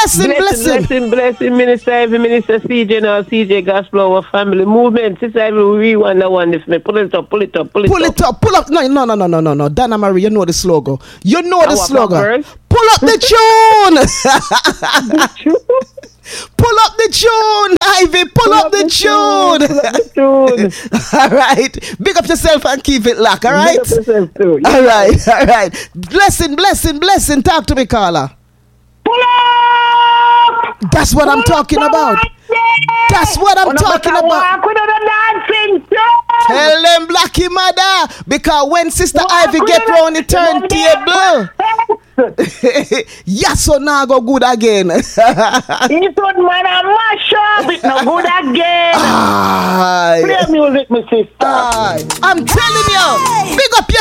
Blessing, Minister Ivy, Minister CJ, now CJ Gospel, our family movement. Sister Ivy, we want that one. If me pull it up. Pull up. No. Dana Marie, you know the slogan. Pull up the tune. Pull up the tune, Ivy. Pull up the tune. All right. Big up yourself and keep it locked. All right. Big up yourself too. All right. Blessing. Talk to me, Carla. Pull up. That's what I'm talking about. That's what I'm talking about. Tell them, Blackie mother, because when Sister Ivy get round the turntable, yes, so now go good again. This one man a mash up, it's no good again. Play music, my sister. I'm telling you, big up your